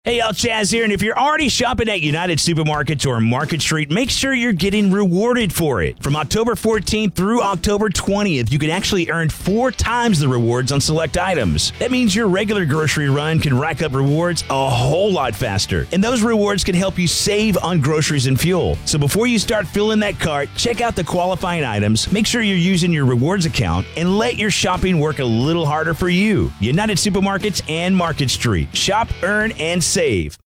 Hey, El Chaz here, and if you're already shopping at United Supermarkets or Market Street, make sure you're getting rewarded for it. From October 14th through October 20th, you can actually earn 4 times the rewards on select items. That means your regular grocery run can rack up rewards a whole lot faster, and those rewards can help you save on groceries and fuel. So before you start filling that cart, check out the qualifying items, make sure you're using your rewards account, and let your shopping work a little harder for you. United Supermarkets and Market Street. Shop, earn, and save.